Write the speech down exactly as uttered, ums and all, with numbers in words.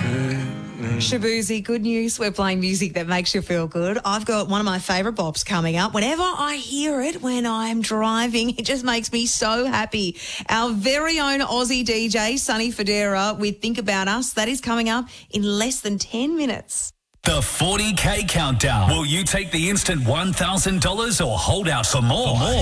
Shabuzi, good news. We're playing music that makes you feel good. I've got one of my favourite bops coming up. Whenever I hear it when I'm driving, it just makes me so happy. Our very own Aussie D J, Sonny Fodera, with Think About Us. That is coming up in less than ten minutes. The forty K Countdown. Will you take the instant one thousand dollars or hold out for more? For more.